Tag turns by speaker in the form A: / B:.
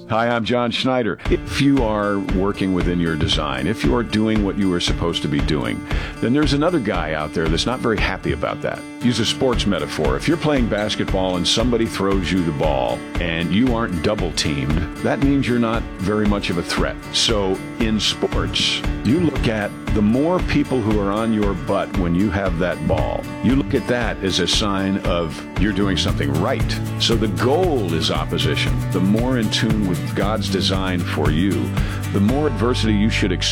A: Hi, I'm John Schneider. If you are working within your design, if you are doing what you are supposed to be doing, then there's another guy out there that's not very happy about that. Use a sports metaphor. If you're playing basketball and somebody throws you the ball and you aren't double teamed, that means you're not very much of a threat. So in sports, you look at the more people who are on your butt when you have that ball, you look at that as a sign of you're doing something right. So the goal is opposition. The more in tune with God's design for you, the more adversity you should expect.